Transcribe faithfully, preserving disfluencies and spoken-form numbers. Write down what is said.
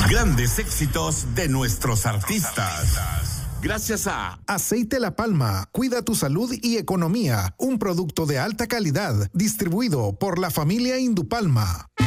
Grandes éxitos de nuestros artistas. Gracias a Aceite La Palma, cuida tu salud y economía. Un producto de alta calidad, distribuido por la familia Indupalma.